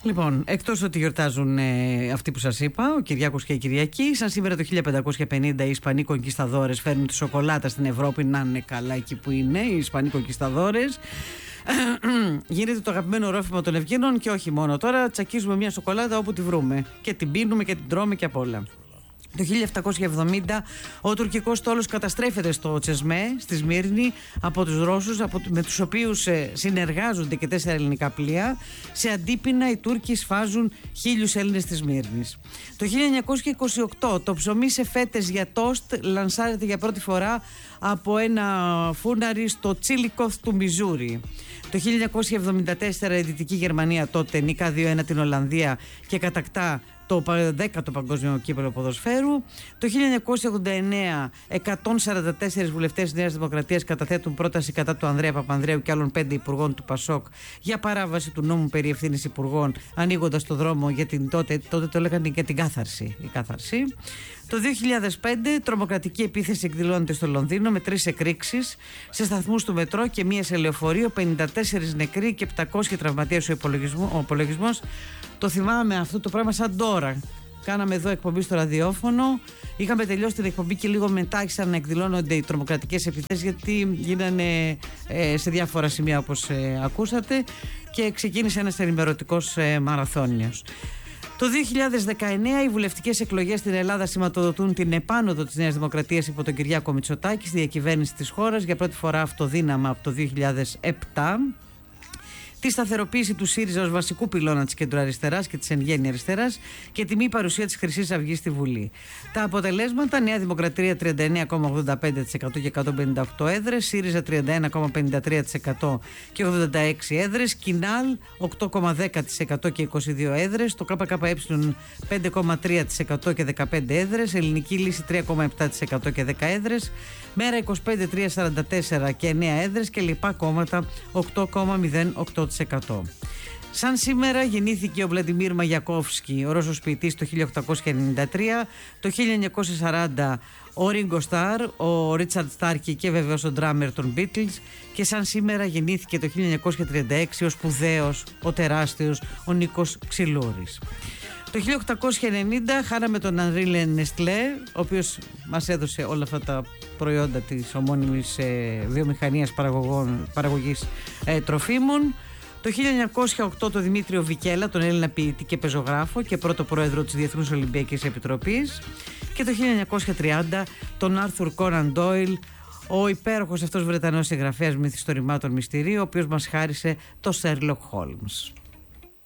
Λοιπόν, εκτός ότι γιορτάζουν αυτοί που σας είπα, ο Κυριάκος και η Κυριακή, σαν σήμερα το 1550 οι Ισπανοί κονκισταδόρες φέρνουν τη σοκολάτα στην Ευρώπη, να είναι καλά εκεί που είναι οι Ισπανοί κονκισταδόρες. Γίνεται το αγαπημένο ρόφημα των Ευγενών και όχι μόνο. Τώρα τσακίζουμε μια σοκολάτα όπου τη βρούμε και την πίνουμε και την τρώμε και απ' όλα. Το 1770 ο τουρκικός στόλος καταστρέφεται στο Τσεσμέ, στη Σμύρνη, από τους Ρώσους, με τους οποίους συνεργάζονται και 4 ελληνικά πλοία. Σε αντίπεινα οι Τούρκοι σφάζουν 1.000 Έλληνες της Σμύρνης. Το 1928 το ψωμί σε φέτες για τόστ λανσάρεται για πρώτη φορά από ένα φούρναρι στο Τσίλικοθ του Μιζούρι. Το 1974 η Δυτική Γερμανία τότε νικά 2-1 την Ολλανδία και κατακτά το 10ο παγκόσμιο κύπελλο ποδοσφαίρου. Το 1989 144 βουλευτές της Νέας Δημοκρατίας καταθέτουν πρόταση κατά του Ανδρέα Παπανδρέου και άλλων 5 υπουργών του ΠΑΣΟΚ για παράβαση του νόμου περί ευθύνης υπουργών, ανοίγοντας το δρόμο για την τότε το λέγανε και την κάθαρση. Το 2005 τρομοκρατική επίθεση εκδηλώνεται στο Λονδίνο με 3 εκρήξεις σε σταθμούς του μετρό και μία σε λεωφορείο, 54 νεκροί και 700 τραυματίες ο απολογισμός. Το θυμάμαι αυτό το πράγμα σαν τώρα. Κάναμε εδώ εκπομπή στο ραδιόφωνο. Είχαμε τελειώσει την εκπομπή και λίγο μετά άρχισαν να εκδηλώνονται οι τρομοκρατικές επιθέσεις, γιατί γίνανε σε διάφορα σημεία όπως ακούσατε, και ξεκίνησε ένας ενημερωτικός μαραθώνιος. Το 2019 οι βουλευτικές εκλογές στην Ελλάδα σηματοδοτούν την επάνωδο της Νέας Δημοκρατίας υπό τον Κυριάκο Μητσοτάκη στη διακυβέρνηση της χώρας, για πρώτη φορά αυτοδύναμα από το 2007. Τη σταθεροποίηση του ΣΥΡΙΖΑ ως βασικού πυλώνα της κεντροαριστεράς και της εν γέννη αριστεράς και τη μη παρουσία της Χρυσής Αυγής στη Βουλή. Τα αποτελέσματα: Νέα Δημοκρατία 39,85% και 158 έδρες, ΣΥΡΙΖΑ 31,53% και 86 έδρες, Κινάλ 8,10% και 22 έδρες, το ΚΚΕ 5,3% και 15 έδρες, Ελληνική Λύση 3,7% και 10 έδρες, Μέρα 25 3,44 και 9 έδρες και λοιπά κόμματα 8,08%. Σαν σήμερα γεννήθηκε ο Βλαντιμίρ Μαγιακόφσκι, ο Ρώσος ποιητής, το 1893, το 1940 ο Ρίγκο Σταρ, ο Ρίτσαρντ Στάρκι και βεβαίως ο ντράμερ των Beatles, και σαν σήμερα γεννήθηκε το 1936 ο σπουδαίος, ο τεράστιος, ο Νίκος Ξυλούρης. Το 1890 χάραμε τον Ανρί Νεστλέ, ο οποίος μας έδωσε όλα αυτά τα προϊόντα της ομώνυμης βιομηχανίας παραγωγής τροφίμων. Το 1908 τον Δημήτριο Βικέλα, τον Έλληνα ποιητή και πεζογράφο και πρώτο πρόεδρο της Διεθνούς Ολυμπιακής Επιτροπής. Και το 1930 τον Άρθουρ Κόναν Ντόιλ, ο υπέροχος αυτός Βρετανός συγγραφέας μυθιστορημάτων μυστηρίου, ο οποίος μας χάρισε το Sherlock Holmes.